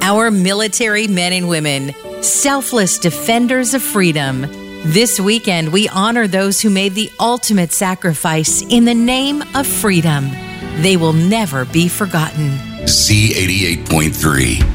Our military men and women, selfless defenders of freedom. This weekend, we honor those who made the ultimate sacrifice in the name of freedom. They will never be forgotten. Z88.3.